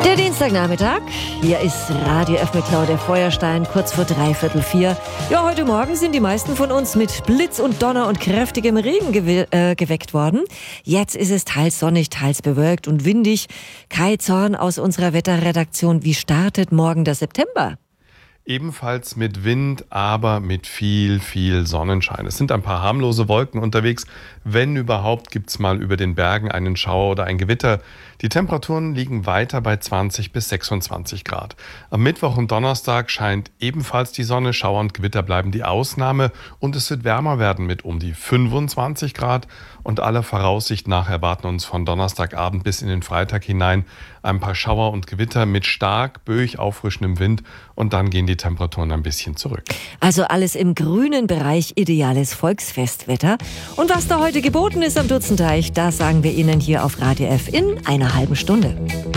Der Dienstagnachmittag, hier ist Radio F mit Claudia Feuerstein, kurz vor 3:45. Ja, heute Morgen sind die meisten von uns mit Blitz und Donner und kräftigem Regen geweckt worden. Jetzt ist es teils sonnig, teils bewölkt und windig. Kai Zorn aus unserer Wetterredaktion, wie startet morgen der September? Ebenfalls mit Wind, aber mit viel Sonnenschein. Es sind ein paar harmlose Wolken unterwegs. Wenn überhaupt, gibt's mal über den Bergen einen Schauer oder ein Gewitter. Die Temperaturen liegen weiter bei 20 bis 26 Grad. Am Mittwoch und Donnerstag scheint ebenfalls die Sonne. Schauer und Gewitter bleiben die Ausnahme. Und es wird wärmer werden mit um die 25 Grad. Und aller Voraussicht nach erwarten uns von Donnerstagabend bis in den Freitag hinein ein paar Schauer und Gewitter mit stark böig auffrischendem Wind. Und dann gehen die Temperaturen ein bisschen zurück. Also alles im grünen Bereich, ideales Volksfestwetter. Und was da heute geboten ist am Dutzenteich, das sagen wir Ihnen hier auf Radio F in einer halben Stunde.